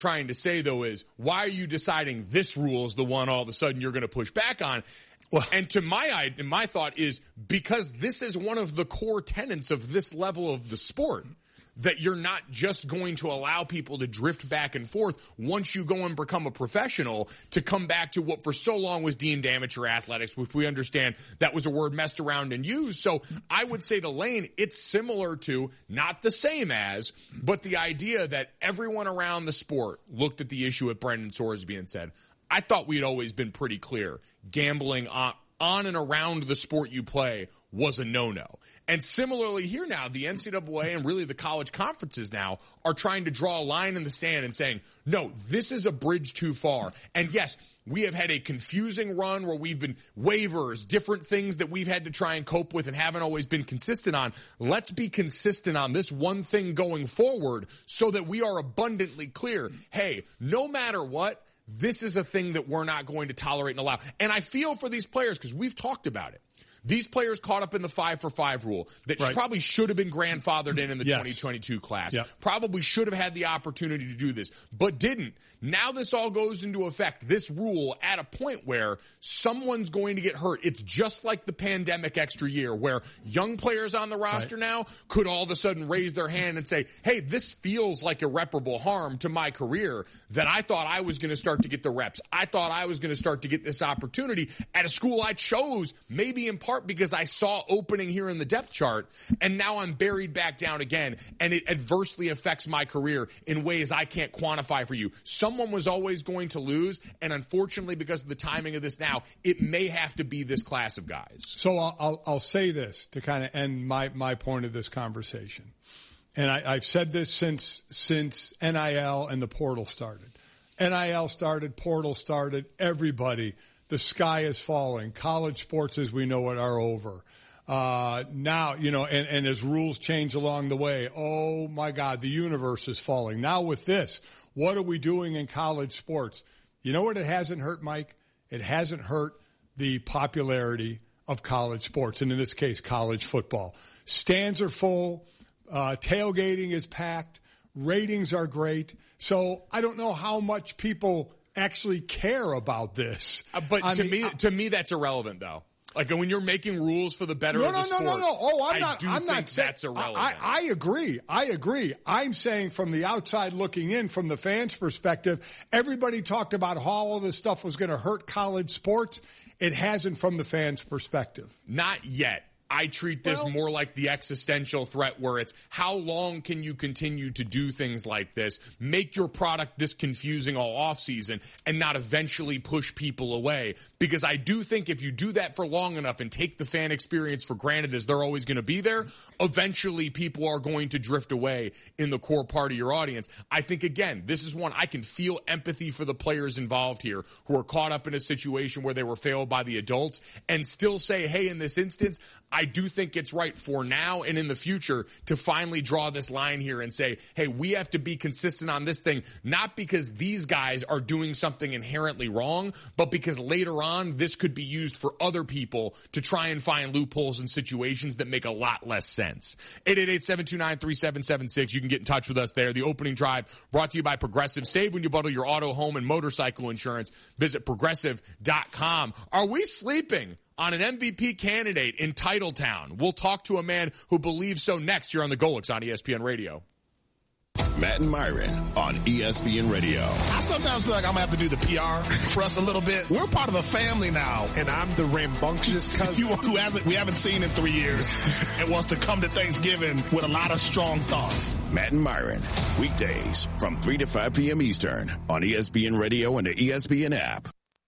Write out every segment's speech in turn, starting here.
trying to say, though, is why are you deciding this rule is the one all of a sudden you're going to push back on? Well, and to my thought is because this is one of the core tenets of this level of the sport, that you're not just going to allow people to drift back and forth once you go and become a professional to come back to what for so long was deemed amateur athletics, which we understand that was a word messed around and used. So I would say to Lane, it's similar to, not the same as, but the idea that everyone around the sport looked at the issue at Brendan Sorsby and said, I thought we'd always been pretty clear. Gambling on and around the sport you play was a no-no. And similarly here now, the NCAA and really the college conferences now are trying to draw a line in the sand and saying, no, this is a bridge too far. And yes, we have had a confusing run where we've been waivers, different things that we've had to try and cope with and haven't always been consistent on. Let's be consistent on this one thing going forward so that we are abundantly clear. Hey, no matter what, this is a thing that we're not going to tolerate and allow. And I feel for these players because we've talked about it. These players caught up in the 5-for-5 rule that probably should have been grandfathered in the 2022 class. Yep. Probably should have had the opportunity to do this, but didn't. Now this all goes into effect, this rule, at a point where someone's going to get hurt. It's just like the pandemic extra year where young players on the roster now could all of a sudden raise their hand and say, hey, this feels like irreparable harm to my career that I thought I was going to start to get the reps. I thought I was going to start to get this opportunity at a school I chose, maybe in part because I saw opening here in the depth chart, and now I'm buried back down again, and it adversely affects my career in ways I can't quantify for you. Someone was always going to lose, and unfortunately, because of the timing of this now, it may have to be this class of guys. So I'll say this to kind of end my point of this conversation, and I've said this since NIL and the portal started. NIL started, portal started, everybody. The sky is falling. College sports, as we know it, are over. Now, and as rules change along the way, oh my God, the universe is falling. Now with this, what are we doing in college sports? You know what it hasn't hurt, Mike? It hasn't hurt the popularity of college sports, and in this case, college football. Stands are full. Tailgating is packed. Ratings are great. So I don't know how much people actually care about this. But to me, that's irrelevant, though. Like when you're making rules for the better of the sport. No. Oh, I'm not saying that's irrelevant. I agree. I'm saying from the outside looking in, from the fans' perspective, everybody talked about how all of this stuff was going to hurt college sports. It hasn't from the fans' perspective. Not yet. I treat this more like the existential threat where it's how long can you continue to do things like this, make your product this confusing all offseason, and not eventually push people away. Because I do think if you do that for long enough and take the fan experience for granted as they're always going to be there, eventually people are going to drift away in the core part of your audience. I think, again, this is one I can feel empathy for the players involved here who are caught up in a situation where they were failed by the adults and still say, hey, in this instance, I do think it's right for now and in the future to finally draw this line here and say, hey, we have to be consistent on this thing, not because these guys are doing something inherently wrong, but because later on this could be used for other people to try and find loopholes in situations that make a lot less sense. 888-729-3776. You can get in touch with us there. The opening drive brought to you by Progressive. Save when you bundle your auto, home, and motorcycle insurance. Visit Progressive.com. Are we sleeping on an MVP candidate in Titletown? We'll talk to a man who believes so next here on the Golics on ESPN Radio. Matt and Myron on ESPN Radio. I sometimes feel like I'm going to have to do the PR for us a little bit. We're part of a family now. And I'm the rambunctious cousin we haven't seen in 3 years and wants to come to Thanksgiving with a lot of strong thoughts. Matt and Myron, weekdays from 3 to 5 p.m. Eastern on ESPN Radio and the ESPN app.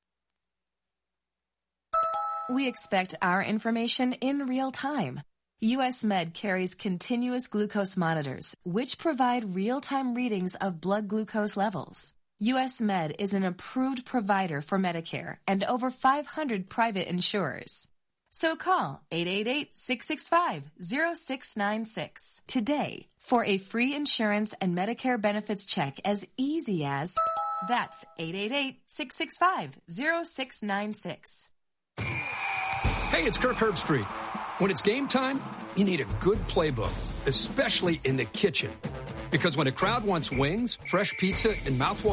We expect our information in real time. U.S. Med carries continuous glucose monitors, which provide real-time readings of blood glucose levels. U.S. Med is an approved provider for Medicare and over 500 private insurers. So call 888-665-0696 today for a free insurance and Medicare benefits check as easy as... That's 888-665-0696. Hey, it's Kirk Herbstreit. When it's game time, you need a good playbook, especially in the kitchen. Because when a crowd wants wings, fresh pizza, and mouthwater,